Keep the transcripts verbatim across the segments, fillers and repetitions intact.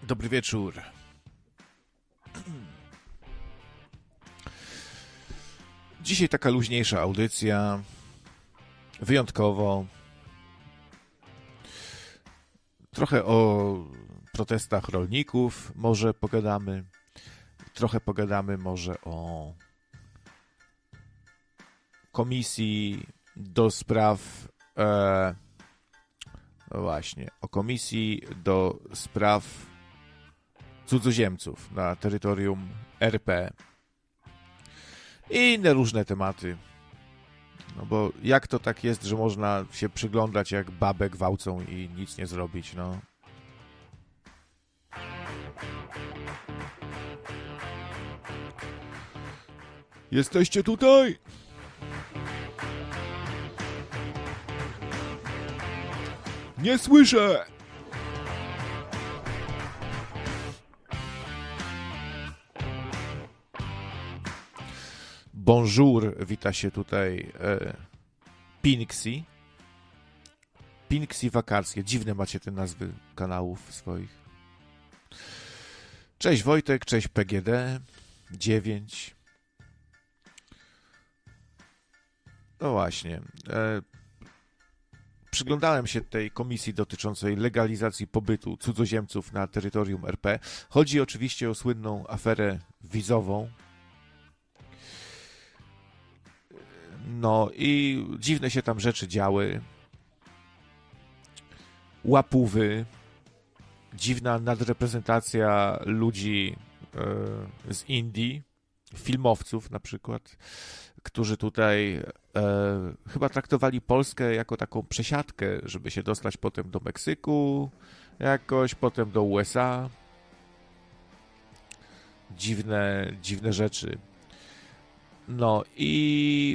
Dobry wieczór. Dzisiaj taka luźniejsza audycja, wyjątkowo. Trochę o protestach rolników może pogadamy. Trochę pogadamy może o komisji do spraw... E, no właśnie, o komisji do spraw cudzoziemców na terytorium R P i inne różne tematy. No bo jak to tak jest, że można się przyglądać, jak babę gwałcą i nic nie zrobić, no. Jesteście tutaj? Nie słyszę! Bonjour, wita się tutaj e, Pinksy. Pinksy wakarskie. Dziwne macie te nazwy kanałów swoich. Cześć Wojtek, cześć P G D dziewięć. No właśnie. E, przyglądałem się tej komisji dotyczącej legalizacji pobytu cudzoziemców na terytorium R P. Chodzi oczywiście o słynną aferę wizową. No i dziwne się tam rzeczy działy. Łapówy, dziwna nadreprezentacja ludzi e, z Indii, filmowców na przykład, którzy tutaj e, chyba traktowali Polskę jako taką przesiadkę, żeby się dostać potem do Meksyku, jakoś potem do U S A. Dziwne, dziwne rzeczy. No i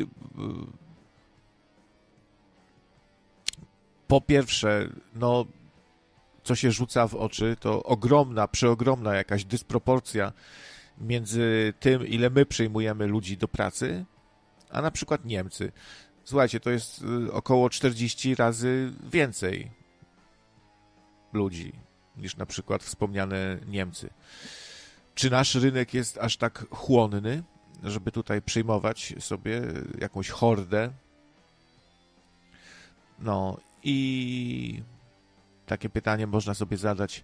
po pierwsze, no co się rzuca w oczy, to ogromna, przeogromna jakaś dysproporcja między tym, ile my przyjmujemy ludzi do pracy, a na przykład Niemcy. Słuchajcie, to jest około czterdzieści razy więcej ludzi niż na przykład wspomniane Niemcy. Czy nasz rynek jest aż tak chłonny, żeby tutaj przyjmować sobie jakąś hordę? No i takie pytanie można sobie zadać.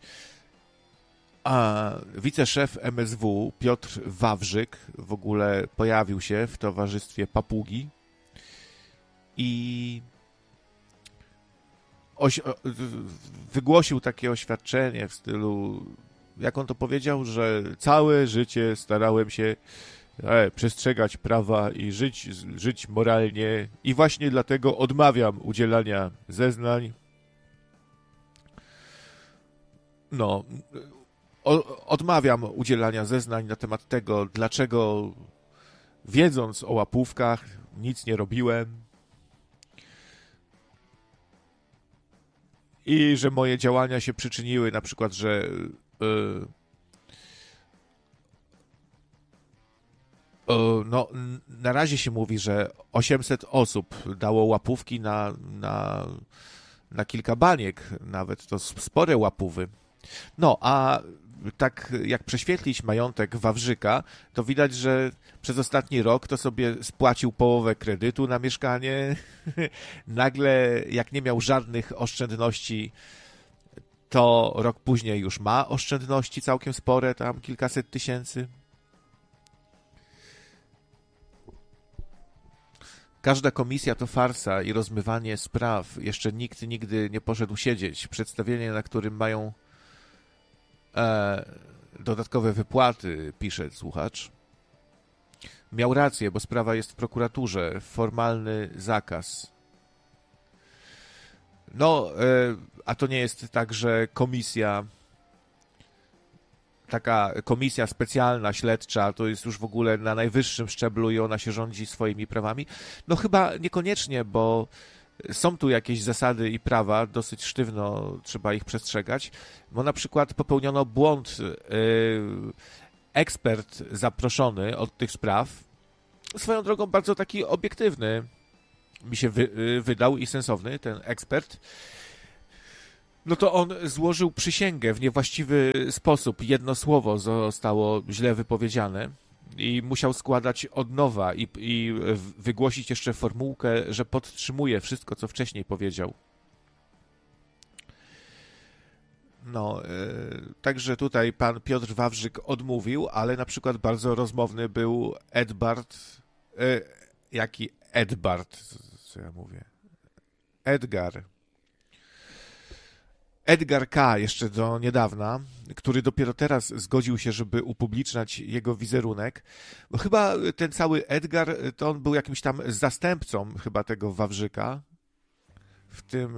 A wiceszef M S W Piotr Wawrzyk w ogóle pojawił się w towarzystwie papugi i oś- wygłosił takie oświadczenie w stylu, jak on to powiedział, że całe życie starałem się E, przestrzegać prawa i żyć, żyć moralnie i właśnie dlatego odmawiam udzielania zeznań. No, o, odmawiam udzielania zeznań na temat tego, dlaczego wiedząc o łapówkach nic nie robiłem i że moje działania się przyczyniły, na przykład, że yy, no, na razie się mówi, że osiemset osób dało łapówki na, na, na kilka baniek, nawet to spore łapówy. No, a tak jak prześwietlić majątek Wawrzyka, to widać, że przez ostatni rok to sobie spłacił połowę kredytu na mieszkanie. Nagle, jak nie miał żadnych oszczędności, to rok później już ma oszczędności całkiem spore, tam kilkaset tysięcy. Każda komisja to farsa i rozmywanie spraw. Jeszcze nikt nigdy nie poszedł siedzieć. Przedstawienie, na którym mają e, dodatkowe wypłaty, pisze słuchacz. Miał rację, bo sprawa jest w prokuraturze. Formalny zakaz. No, e, a to nie jest tak, że komisja, taka komisja specjalna, śledcza, to jest już w ogóle na najwyższym szczeblu i ona się rządzi swoimi prawami? No chyba niekoniecznie, bo są tu jakieś zasady i prawa, dosyć sztywno trzeba ich przestrzegać, bo na przykład popełniono błąd. Yy, ekspert zaproszony od tych spraw, swoją drogą bardzo taki obiektywny mi się wy, yy, wydał i sensowny ten ekspert, No to on złożył przysięgę w niewłaściwy sposób. Jedno słowo zostało źle wypowiedziane i musiał składać od nowa i, i wygłosić jeszcze formułkę, że podtrzymuje wszystko, co wcześniej powiedział. No, e, także tutaj pan Piotr Wawrzyk odmówił, ale na przykład bardzo rozmowny był Edbard, e, jaki Edbard, co ja mówię? Edgar. Edgar K. jeszcze do niedawna, który dopiero teraz zgodził się, żeby upubliczniać jego wizerunek, bo chyba ten cały Edgar, to on był jakimś tam zastępcą chyba tego Wawrzyka w tym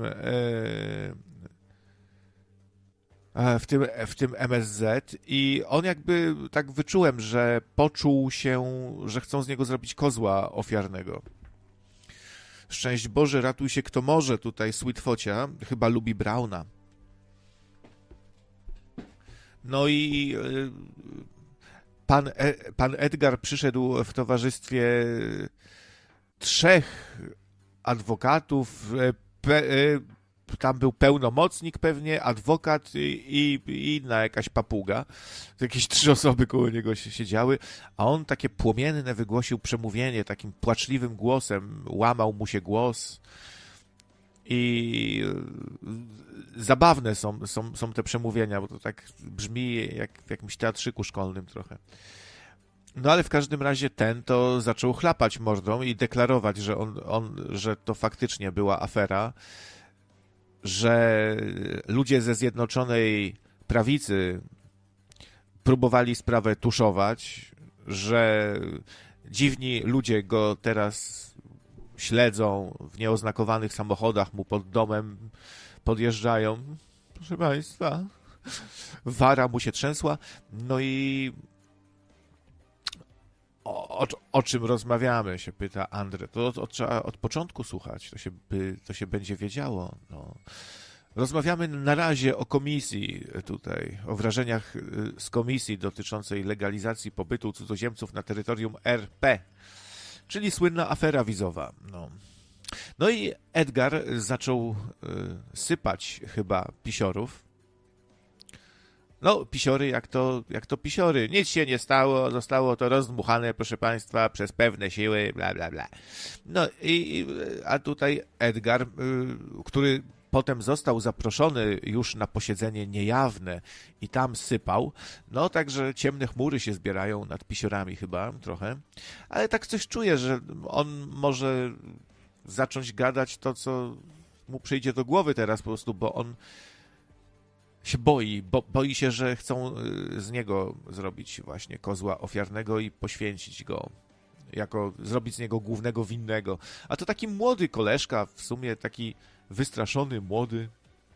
e, w tym, w tym M S Z i on jakby tak wyczułem, że poczuł się, że chcą z niego zrobić kozła ofiarnego. Szczęść Boże, ratuj się kto może, tutaj Sweetfocia chyba lubi Brauna. No i pan, e, pan Edgar przyszedł w towarzystwie trzech adwokatów, pe, tam był pełnomocnik pewnie, adwokat i, i inna jakaś papuga. Jakieś trzy osoby koło niego siedziały, a on takie płomienne wygłosił przemówienie takim płaczliwym głosem, łamał mu się głos. I zabawne są, są, są te przemówienia, bo to tak brzmi jak w jakimś teatrzyku szkolnym trochę. No ale w każdym razie ten to zaczął chlapać mordą i deklarować, że, on, on, że to faktycznie była afera, że ludzie ze Zjednoczonej Prawicy próbowali sprawę tuszować, że dziwni ludzie go teraz śledzą w nieoznakowanych samochodach, mu pod domem podjeżdżają. Proszę Państwa, wara mu się trzęsła. No i o, o, o czym rozmawiamy, się pyta Andrzej. To, to trzeba od początku słuchać, to się, by, to się będzie wiedziało. No. Rozmawiamy na razie o komisji tutaj, o wrażeniach z komisji dotyczącej legalizacji pobytu cudzoziemców na terytorium R P. Czyli słynna afera wizowa. No, no i Edgar zaczął y, sypać chyba pisiorów. No, pisiory jak to, jak to pisiory. Nic się nie stało, zostało to rozdmuchane, proszę Państwa, przez pewne siły, bla, bla, bla. No i, a tutaj Edgar, y, który potem został zaproszony już na posiedzenie niejawne i tam sypał, no także ciemne chmury się zbierają nad pisiorami chyba trochę, ale tak coś czuję, że on może zacząć gadać to, co mu przyjdzie do głowy teraz po prostu, bo on się boi, bo, boi się, że chcą z niego zrobić właśnie kozła ofiarnego i poświęcić go, jako zrobić z niego głównego winnego. A to taki młody koleżka, w sumie taki wystraszony, młody.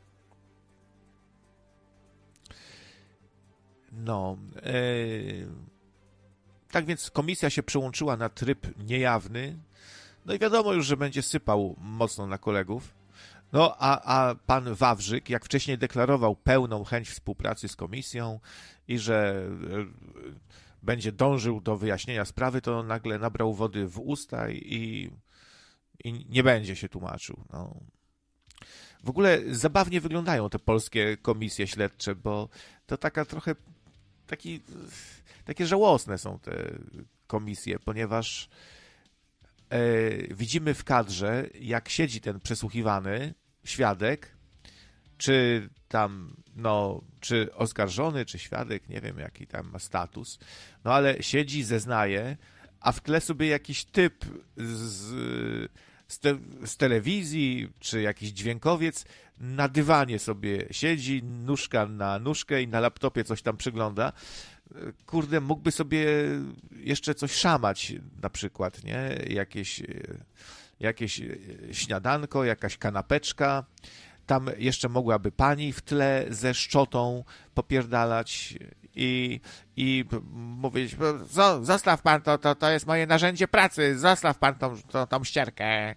No. Yy... Tak więc komisja się przełączyła na tryb niejawny. No i wiadomo już, że będzie sypał mocno na kolegów. No, a, a pan Wawrzyk, jak wcześniej deklarował pełną chęć współpracy z komisją i że będzie dążył do wyjaśnienia sprawy, to nagle nabrał wody w usta i, i nie będzie się tłumaczył. No. W ogóle zabawnie wyglądają te polskie komisje śledcze, bo to taka trochę taki, takie żałosne są te komisje, ponieważ e, widzimy w kadrze, jak siedzi ten przesłuchiwany świadek, czy tam, no, czy oskarżony, czy świadek, nie wiem jaki tam ma status, no ale siedzi, zeznaje, a w tle sobie jakiś typ z Z, te, z telewizji, czy jakiś dźwiękowiec na dywanie sobie siedzi, nóżka na nóżkę i na laptopie coś tam przygląda. Kurde, mógłby sobie jeszcze coś szamać na przykład, nie? Jakieś, jakieś śniadanko, jakaś kanapeczka. Tam jeszcze mogłaby pani w tle ze szczotą popierdalać i, i mówić, zostaw pan, to, to, to jest moje narzędzie pracy, zostaw pan tą, tą, tą ścierkę.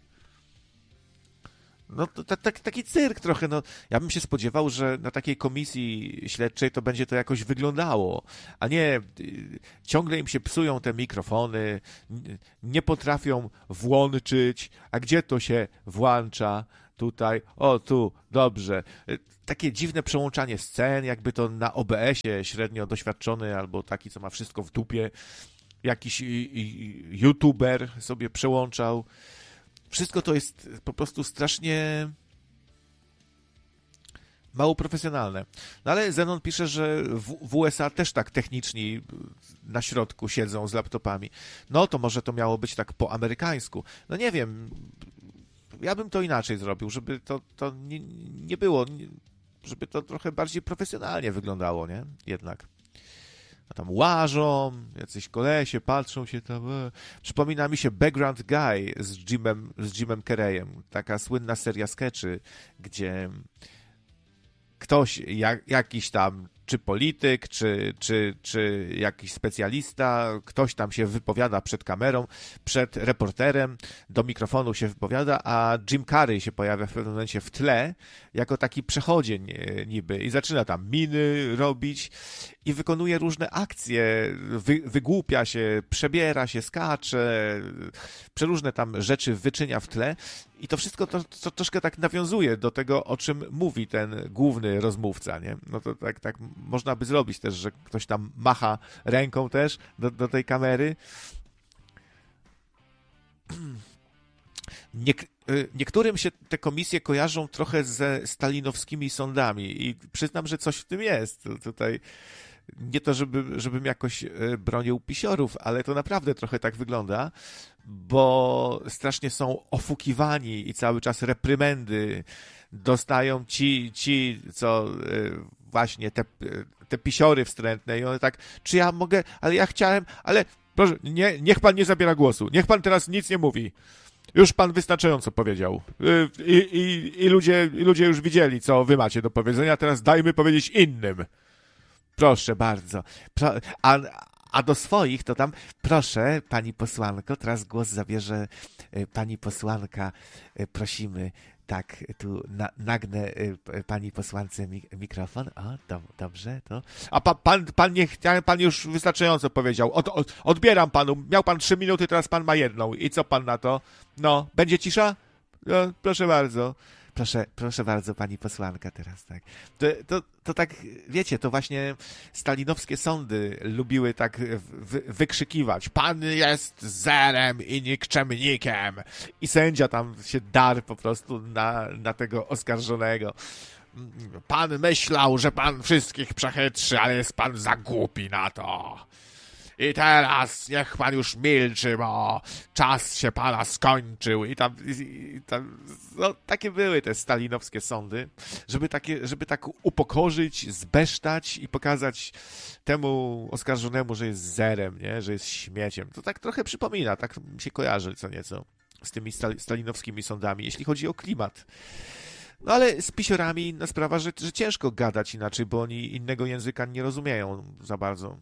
No to, to, to, taki cyrk trochę, no. Ja bym się spodziewał, że na takiej komisji śledczej to będzie to jakoś wyglądało, a nie ciągle im się psują te mikrofony, nie potrafią włączyć, a gdzie to się włącza, tutaj, o tu, dobrze. Takie dziwne przełączanie scen, jakby to na O B S-ie średnio doświadczony albo taki, co ma wszystko w dupie, jakiś youtuber sobie przełączał. Wszystko to jest po prostu strasznie mało profesjonalne. No ale Zenon pisze, że w, w U S A też tak techniczni na środku siedzą z laptopami. No to może to miało być tak po amerykańsku. No nie wiem, ja bym to inaczej zrobił, żeby to, to nie, nie było, żeby to trochę bardziej profesjonalnie wyglądało, nie? Jednak. A tam łażą, jacyś kolesie, patrzą się tam. E. Przypomina mi się Background Guy z Jimem, z Jimem Carreyem. Taka słynna seria skeczy, gdzie ktoś, jak, jakiś tam, czy polityk, czy, czy, czy jakiś specjalista, ktoś tam się wypowiada przed kamerą, przed reporterem, do mikrofonu się wypowiada, a Jim Carrey się pojawia w pewnym momencie w tle, jako taki przechodzień niby i zaczyna tam miny robić i wykonuje różne akcje, wy, wygłupia się, przebiera się, skacze, przeróżne tam rzeczy wyczynia w tle i to wszystko to, to troszkę tak nawiązuje do tego, o czym mówi ten główny rozmówca, nie? No to tak, tak można by zrobić też, że ktoś tam macha ręką też do, do tej kamery. Nie, niektórym się te komisje kojarzą trochę ze stalinowskimi sądami i przyznam, że coś w tym jest. Tutaj nie to, żeby, żebym jakoś bronił pisiorów, ale to naprawdę trochę tak wygląda, bo strasznie są ofukiwani i cały czas reprymendy dostają ci, ci co właśnie te, te pisiory wstrętne i one tak, czy ja mogę, ale ja chciałem, ale proszę, nie, niech pan nie zabiera głosu, niech pan teraz nic nie mówi. Już pan wystarczająco powiedział. I, i, i, ludzie, i ludzie już widzieli, co wy macie do powiedzenia, teraz dajmy powiedzieć innym. Proszę bardzo. Pro, a, a do swoich to tam, proszę, pani posłanko, teraz głos zabierze pani posłanka, prosimy, tak, tu na, nagnę pani posłance mikrofon. O, do, dobrze, to. A pa, pan, pan, nie, pan już wystarczająco powiedział. Od, od, odbieram panu. Miał pan trzy minuty, teraz pan ma jedną. I co pan na to? No, będzie cisza? No, proszę bardzo. Proszę, proszę bardzo, pani posłanka teraz, tak. To, to, to tak, wiecie, to właśnie stalinowskie sądy lubiły tak wy, wykrzykiwać. Pan jest zerem i nikczemnikiem. I sędzia tam się darł po prostu na, na tego oskarżonego. Pan myślał, że pan wszystkich przechytrzy, ale jest pan za głupi na to. I teraz niech pan już milczy, bo czas się pana skończył. I tam, i, i tam no, takie były te stalinowskie sądy, żeby, takie, żeby tak upokorzyć, zbesztać i pokazać temu oskarżonemu, że jest zerem, nie? Że jest śmieciem. To tak trochę przypomina, tak mi się kojarzy co nieco z tymi stalinowskimi sądami, jeśli chodzi o klimat. No ale z pisiorami inna sprawa, że, że ciężko gadać inaczej, bo oni innego języka nie rozumieją za bardzo.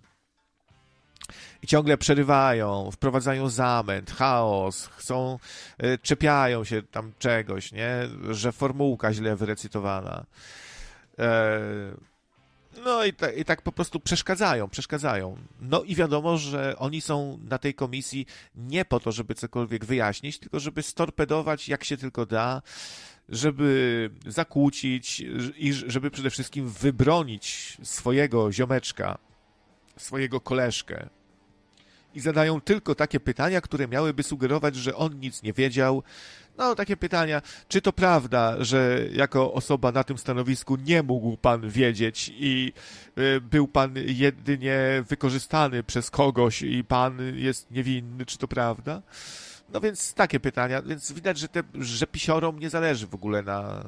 I ciągle przerywają, wprowadzają zamęt, chaos, chcą, y, czepiają się tam czegoś, nie? Że formułka źle wyrecytowana. E, no i, ta, i tak po prostu przeszkadzają, przeszkadzają. No i wiadomo, że oni są na tej komisji nie po to, żeby cokolwiek wyjaśnić, tylko żeby storpedować jak się tylko da, żeby zakłócić i żeby przede wszystkim wybronić swojego ziomeczka, swojego koleżkę. I zadają tylko takie pytania, które miałyby sugerować, że on nic nie wiedział. No, takie pytania, czy to prawda, że jako osoba na tym stanowisku nie mógł pan wiedzieć i y, był pan jedynie wykorzystany przez kogoś i pan jest niewinny, czy to prawda? No więc takie pytania, więc widać, że, te, że pisiorom nie zależy w ogóle na,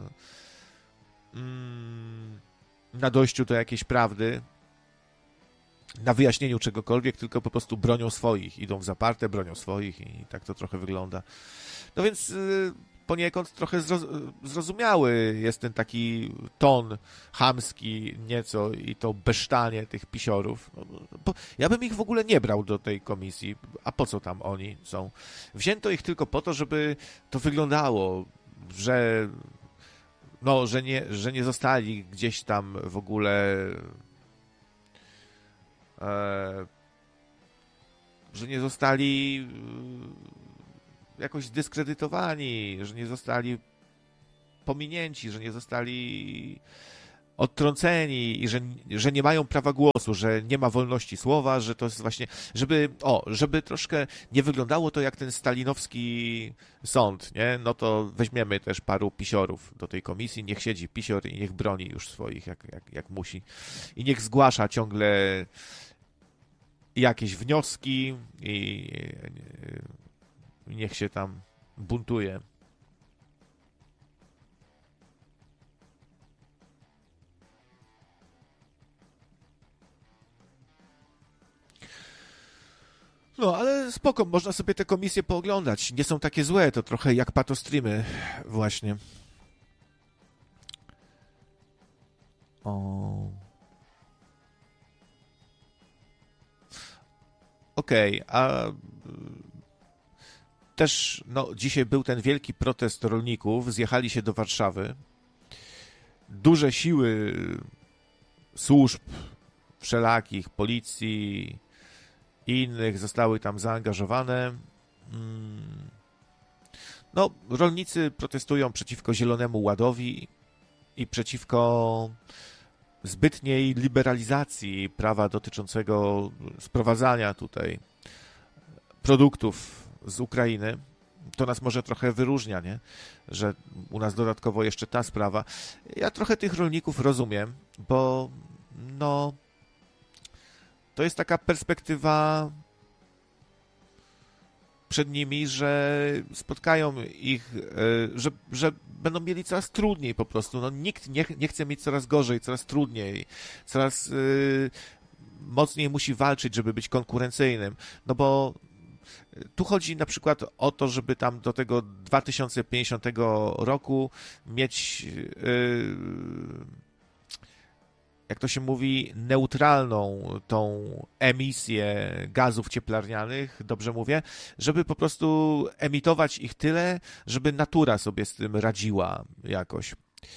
mm, na dojściu do jakiejś prawdy, na wyjaśnieniu czegokolwiek, tylko po prostu bronią swoich. Idą w zaparte, bronią swoich i tak to trochę wygląda. No więc yy, poniekąd trochę zroz- zrozumiały jest ten taki ton chamski nieco i to besztanie tych pisiorów. No, bo ja bym ich w ogóle nie brał do tej komisji. A po co tam oni są? Wzięto ich tylko po to, żeby to wyglądało, że no, że nie, że nie zostali gdzieś tam w ogóle że nie zostali jakoś zdyskredytowani, że nie zostali pominięci, że nie zostali odtrąceni i że, że nie mają prawa głosu, że nie ma wolności słowa, że to jest właśnie, żeby, o, żeby troszkę nie wyglądało to jak ten stalinowski sąd, nie? No to weźmiemy też paru pisiorów do tej komisji, niech siedzi pisior i niech broni już swoich, jak, jak, jak musi. I niech zgłasza ciągle jakieś wnioski i, i niech się tam buntuje. No, ale spoko, można sobie te komisje pooglądać. Nie są takie złe, to trochę jak patostreamy właśnie. O. Okej, okay, a też no, dzisiaj był ten wielki protest rolników, zjechali się do Warszawy. Duże siły służb wszelakich, policji i innych zostały tam zaangażowane. No, rolnicy protestują przeciwko Zielonemu Ładowi i przeciwko zbytniej liberalizacji prawa dotyczącego sprowadzania tutaj produktów z Ukrainy. To nas może trochę wyróżnia, nie? Że u nas dodatkowo jeszcze ta sprawa. Ja trochę tych rolników rozumiem, bo no to jest taka perspektywa przed nimi, że spotkają ich, że, że będą mieli coraz trudniej po prostu. No, nikt nie, nie chce mieć coraz gorzej, coraz trudniej, coraz y, mocniej musi walczyć, żeby być konkurencyjnym. No bo tu chodzi na przykład o to, żeby tam do tego dwa tysiące pięćdziesiątego roku mieć y, jak to się mówi, neutralną tą emisję gazów cieplarnianych, dobrze mówię, żeby po prostu emitować ich tyle, żeby natura sobie z tym radziła jakoś.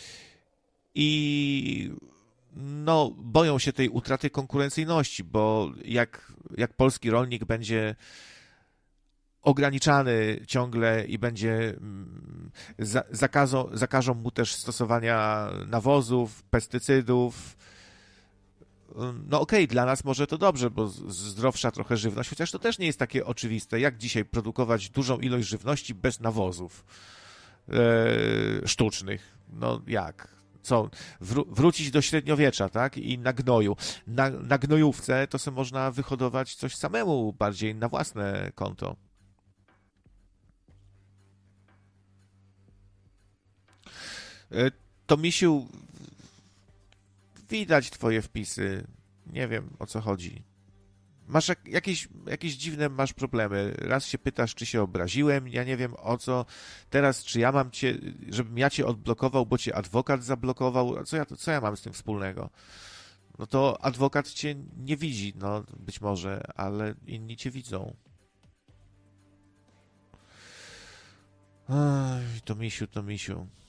I no, boją się tej utraty konkurencyjności, bo jak, jak polski rolnik będzie ograniczany ciągle i będzie za, zakazo, zakażą mu też stosowania nawozów, pestycydów. No okej, okay, dla nas może to dobrze, bo zdrowsza trochę żywność, chociaż to też nie jest takie oczywiste. Jak dzisiaj produkować dużą ilość żywności bez nawozów e, sztucznych? No jak? Co? Wró- wrócić do średniowiecza, tak? I na gnoju. Na, na gnojówce to sobie można wyhodować coś samemu, bardziej na własne konto. E, to misiu, widać twoje wpisy. Nie wiem, o co chodzi. Masz jak, jakieś, jakieś dziwne masz problemy. Raz się pytasz, czy się obraziłem, ja nie wiem o co. Teraz, czy ja mam cię, żebym ja cię odblokował, bo cię adwokat zablokował. Co ja, co ja mam z tym wspólnego? No to adwokat cię nie widzi, no być może, ale inni cię widzą. Oj, to misiu, to misiu.